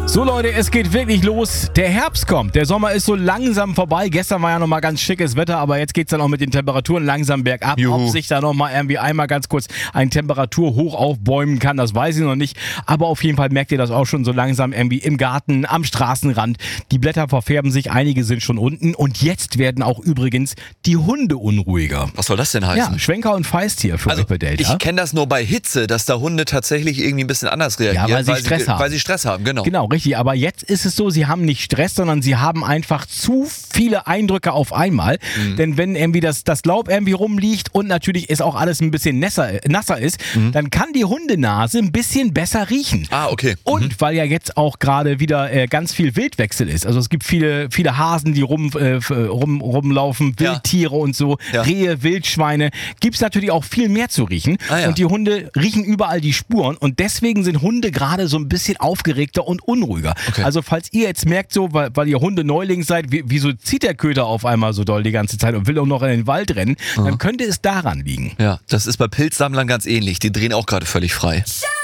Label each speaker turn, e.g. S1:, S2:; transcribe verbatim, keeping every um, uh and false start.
S1: So Leute, es geht wirklich los. Der Herbst kommt. Der Sommer ist so langsam vorbei. Gestern war ja nochmal ganz schickes Wetter, aber jetzt geht's dann auch mit den Temperaturen langsam bergab.
S2: Juhu.
S1: Ob sich da nochmal irgendwie einmal ganz kurz ein Temperaturhoch aufbäumen kann, das weiß ich noch nicht. Aber auf jeden Fall merkt ihr das auch schon so langsam irgendwie im Garten, am Straßenrand. Die Blätter verfärben sich, einige sind schon unten. Und jetzt werden auch übrigens die Hunde unruhiger.
S2: Was soll das denn heißen?
S1: Ja, Schwenker und Feist hier für
S2: Also,
S1: euch bei Delta.
S2: ich kenne das nur bei Hitze, dass da Hunde tatsächlich irgendwie ein bisschen anders reagieren.
S1: Ja, weil sie Stress haben.
S2: Weil sie Stress haben, genau.
S1: Genau, richtig. Aber jetzt ist es so, sie haben nicht Stress, sondern sie haben einfach zu viele Eindrücke auf einmal. Mhm. Denn wenn irgendwie das, das Laub irgendwie rumliegt und natürlich ist auch alles ein bisschen nasser, nasser ist, mhm. dann kann die Hundenase ein bisschen besser riechen.
S2: Ah, okay.
S1: Und
S2: mhm.
S1: weil ja jetzt auch gerade wieder äh, ganz viel Wildwechsel ist. Also es gibt viele, viele Hasen, die rum, äh, rum, rumlaufen,
S2: Ja.
S1: Wildtiere und so,
S2: Ja.
S1: Rehe, Wildschweine. Gibt es natürlich auch viel mehr zu riechen.
S2: Ah, ja.
S1: Und die Hunde riechen überall die Spuren. Und deswegen sind Hunde gerade so ein bisschen aufgeregter und unruhiger.
S2: Okay.
S1: Also falls ihr jetzt merkt, so, weil, weil ihr Hunde-Neuling seid, wie, wieso zieht der Köter auf einmal so doll die ganze Zeit und will auch noch in den Wald rennen,
S2: Mhm.
S1: dann könnte es daran liegen.
S2: Ja, das ist bei Pilzsammlern ganz ähnlich. Die drehen auch gerade völlig frei.